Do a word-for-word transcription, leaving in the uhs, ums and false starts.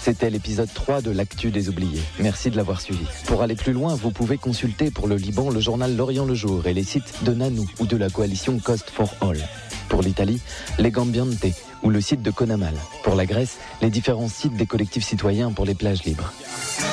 C'était l'épisode trois de l'Actu des oubliés. Merci de l'avoir suivi. Pour aller plus loin, vous pouvez consulter pour le Liban le journal L'Orient le Jour et les sites de Nanou ou de la coalition Cost for All. Pour l'Italie, les Gambiante ou le site de Conamal. Pour la Grèce, les différents sites des collectifs citoyens pour les plages libres.